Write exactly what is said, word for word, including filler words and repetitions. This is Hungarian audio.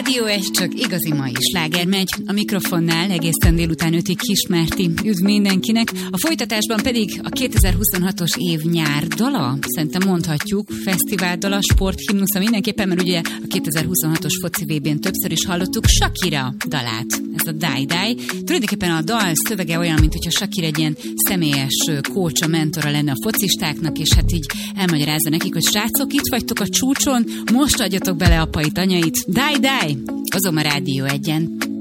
Rádió egy, csak igazi mai sláger megy. A mikrofonnál egészen délután ötig Kismárti. Üdv mindenkinek. A folytatásban pedig a kétezer-huszonhatos év nyár dala, szerintem mondhatjuk, fesztivál dala, sporthimnusza mindenképpen, mert ugye a kétezer-huszonhatos foci vé bén többször is hallottuk Shakira dalát. Ez a Die Die. Tulajdonképpen a dal szövege olyan, mint hogyha Shakira egy ilyen személyes kócsa, mentora lenne a focistáknak, és hát így elmagyarázza nekik, hogy srácok, itt vagytok a csúcson, most adjatok bele apait, anyait. Die Die! Azon a Rádió egyen.